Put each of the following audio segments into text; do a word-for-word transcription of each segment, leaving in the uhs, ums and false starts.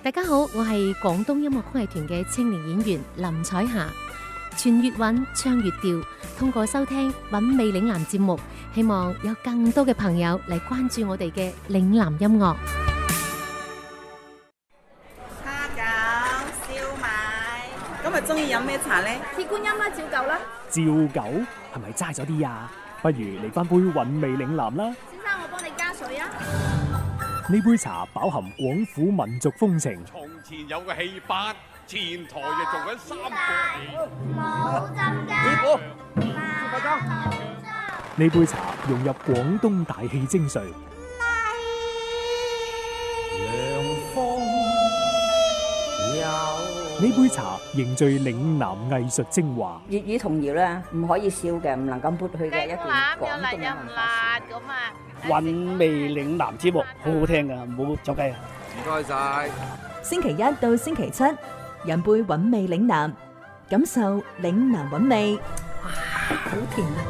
大家好，我係廣東音樂曲藝團嘅青年演員林彩霞。傳粵韻，唱粵調，通過收聽韻味嶺南節目，希望有更多嘅朋友嚟關注我哋嘅嶺南音樂。 蝦餃、燒賣，今日中意飲咩茶呢？ 鐵觀音啦，照舊啦。 照舊係咪齋咗啲啊？不如嚟翻杯韻味嶺南啦。 先生，我幫你加水啊。 呢杯茶飽含廣府民族風情。 從前有個戲班，前台就做緊三個冇浸㗎。 師傅， 呢杯茶融入廣東大氣精髓。呢杯茶凝聚嶺南藝術精華。 粵語童謠咧，唔可以少嘅，唔能夠抹去嘅一段廣東嘅文化史。 咁啊， 韻味嶺南節目好好聽噶，唔好走雞啊！ 唔該晒。 星期一到星期七，飲杯韻味嶺南，感受嶺南韻味。哇，好甜啊！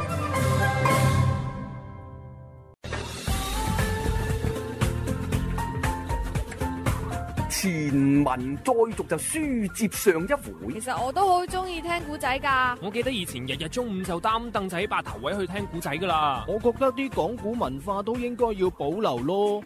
前文再續就書接上一回。 其實我都好中意聽古仔噶。 我記得以前日日中午就擔凳仔霸頭位去聽古仔噶啦。 我覺得啲講古文化都應該要保留咯。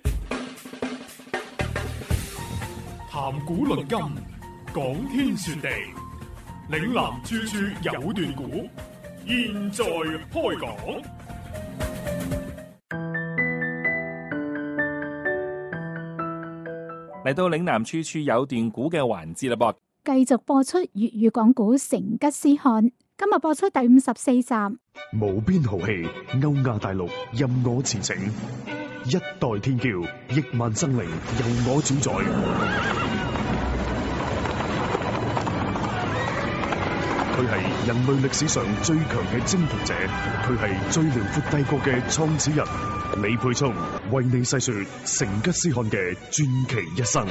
談古論今，講天說地，嶺南處處有段古，現在開講。 嚟到嶺南處處有段古嘅環節啦噃， 繼續播出粵語講古成吉思汗。今日播出第五十四集。 無邊豪氣，歐亞大陸任我馳騁，一代天驕，億萬生靈由我主宰。佢係人類歷史上最強嘅征服者，佢係最遼闊帝國嘅創始人。李沛聰為你細說成吉思汗嘅傳奇一生。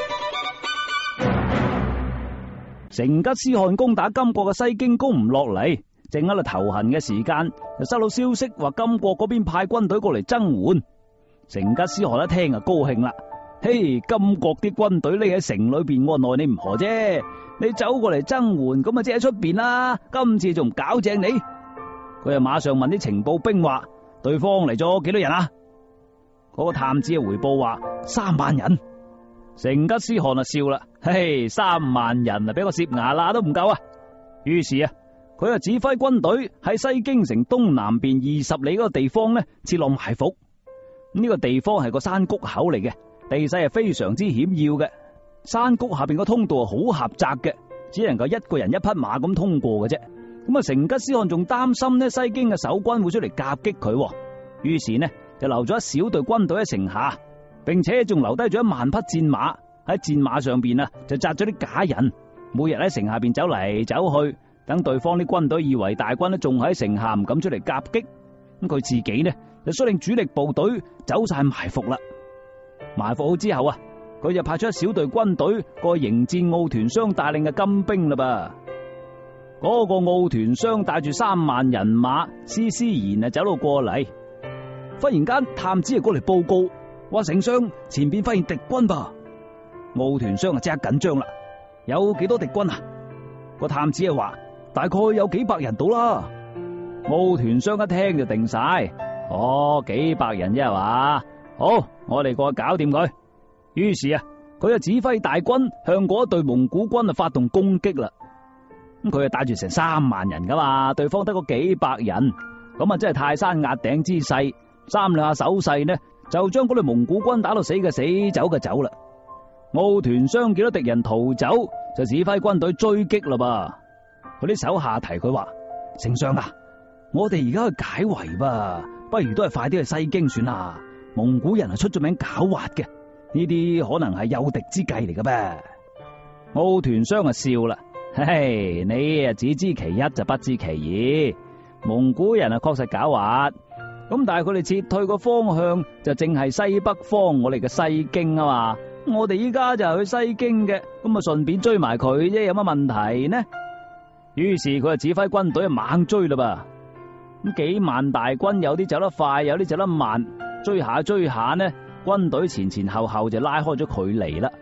成吉思汗攻打金國嘅西京攻唔落嚟，正喺度頭痕嘅時間，就收到消息話金國嗰邊派軍隊過嚟增援。成吉思汗一聽就高興啦，嘿，金國啲軍隊匿喺城裏邊，我奈你唔何啫。你走過嚟增援，咁啊即喺出邊啦。今次仲唔搞正你？佢就馬上問啲情報兵話。對方嚟咗幾多人啊？嗰、那個探子嘅回報話三萬人。成吉思汗就笑啦，嘿，三萬人啊，俾個攝牙罅都唔夠啊！於是啊，佢就指揮軍隊喺西京城東南邊二十里嗰個地方咧設落埋伏。呢、這個地方係個山谷口嚟嘅，地勢係非常之險要嘅。山谷下邊個通道係好狹窄嘅，只能夠一個人一匹馬咁通過嘅啫。咁啊，成吉思汗仲擔心呢西京嘅守軍會出嚟夾擊佢，於是呢就留咗一小隊軍隊喺城下，並且仲留低咗一萬匹戰馬喺戰馬上邊啊，就紮咗啲假人，每日喺城下邊走嚟走去，等對方啲軍隊以為大軍都仲喺城下唔敢出嚟夾擊，咁佢自己呢就率領主力部隊走晒埋伏啦。埋伏好之後啊，佢就派出一小隊軍隊過去迎戰奧團商帶領嘅金兵啦噃。嗰個奧團商帶住三萬人馬，斯斯然啊走到過嚟。忽然間，探子就過嚟報告，話丞相前邊發現敵軍噃。奧團商啊即刻緊張啦，有幾多敵軍啊？個探子啊話大概有幾百人到啦。奧團商一聽就定晒，哦，幾百人啫係嘛？好，我哋過去搞掂佢。於是啊，佢就指揮大軍向嗰一隊蒙古軍啊發動攻擊啦。咁佢啊帶住成三萬人噶嘛，對方得個幾百人，咁啊真係泰山壓頂之勢，三兩下手勢呢，就將嗰隊蒙古軍打到死嘅死，走嘅走啦。奧團商見到敵人逃走，就指揮軍隊追擊啦噃。佢啲手下提佢話：丞相啊，我哋而家去解圍噃，不如都係快啲去西京算啦。蒙古人係出咗名狡猾嘅，呢啲可能係誘敵之計嚟嘅噃。奧團商啊笑啦。嘿嘿，你啊只知其一就不知其二。蒙古人啊確實狡猾，咁但係佢哋撤退個方向就淨係西北方，我哋嘅西京啊嘛。我哋依家就係去西京嘅，咁啊順便追埋佢啫，有乜問題呢？於是佢就指揮軍隊猛追啦噃。咁幾萬大軍，有啲走得快，有啲走得慢，追下追下呢，軍隊前前後後就拉開咗距離啦。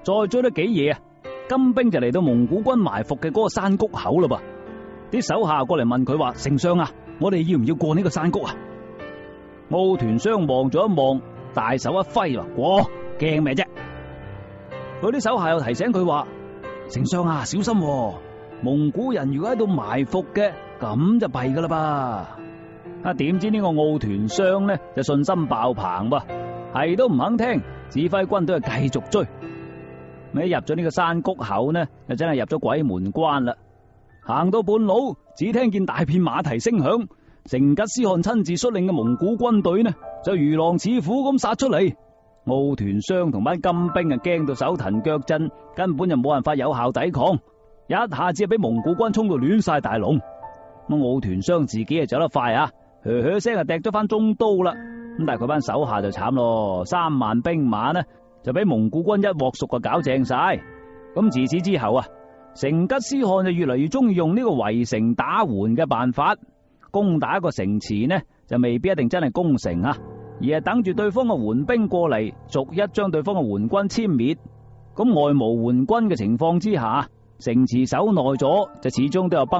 再追得幾夜啊，金兵就嚟到蒙古軍埋伏嘅嗰個山谷口啦噃。啲手下過嚟問佢話：丞相啊，我哋要唔要過呢個山谷啊？奧團雙望咗一望，大手一揮話：過，驚咩啫？佢啲手下又提醒佢話：丞相啊，小心喎，蒙古人如果喺度埋伏嘅，咁就弊噶啦噃。啊，點知呢個奧團雙呢就信心爆棚噃，係都唔肯聽，指揮軍都係繼續追。咪入咗呢個山谷口呢，就真係入咗鬼門關啦。行到半路，只聽見大片馬蹄聲響，成吉思汗親自率領嘅蒙古軍隊呢，就如狼似虎咁殺出嚟。奧團雙同班金兵啊，驚到手騰腳震，根本就冇辦法有效抵抗，一下子就俾蒙古軍衝到亂晒大龍。咁奧團雙自己啊走得快啊，噓噓聲啊掟咗翻中都啦。咁但係佢班手下就慘咯，三萬兵馬呢就俾蒙古軍一鑊熟啊搞正晒。咁自此之後啊，成吉思汗就越嚟越中意用呢個圍城打援嘅辦法，攻打一個城池呢就未必一定真係攻城啊，而係等住對方嘅援兵過嚟，逐一將對方嘅援軍殲滅。咁外無援軍嘅情況之下，城池守耐咗就始終都有崩